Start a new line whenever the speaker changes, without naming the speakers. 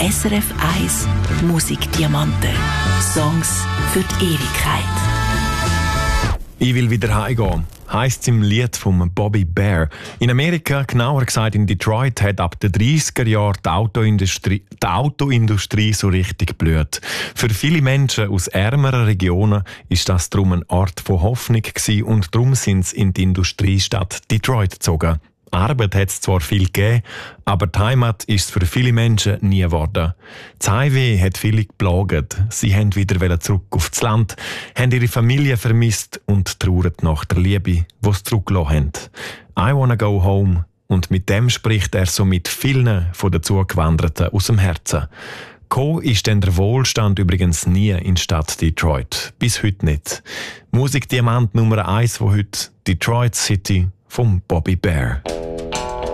SRF 1 Musikdiamanten. Songs für die Ewigkeit.
Ich will wieder heimgehen, heisst es im Lied von Bobby Bare. In Amerika, genauer gesagt in Detroit, hat ab den 30er Jahren die Autoindustrie so richtig geblüht. Für viele Menschen aus ärmeren Regionen ist das darum ein Ort von Hoffnung gewesen und darum sind sie in die Industriestadt Detroit gezogen. Arbeit hat es zwar viel gegeben, aber die Heimat ist es für viele Menschen nie geworden. Das Heimweh hat viele geplagt. Sie wollten wieder zurück aufs Land, haben ihre Familie vermisst und trauern nach der Liebe, die sie zurückgelassen haben. I wanna go home. Und mit dem spricht er so mit vielen von den Zugewanderten aus dem Herzen. Gekommen ist denn der Wohlstand übrigens nie in die Stadt Detroit. Bis heute nicht. Musikdiamant Nummer 1 von heute, Detroit City von Bobby Bare.